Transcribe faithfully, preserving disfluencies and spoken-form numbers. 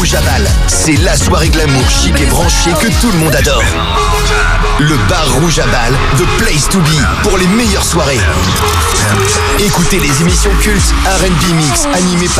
Rouge à Bâle. C'est la soirée glamour chic et branchée que tout le monde adore. Le bar Rouge à Bâle, The Place to Be, pour les meilleures soirées. Écoutez les émissions cultes R and B Mix animées par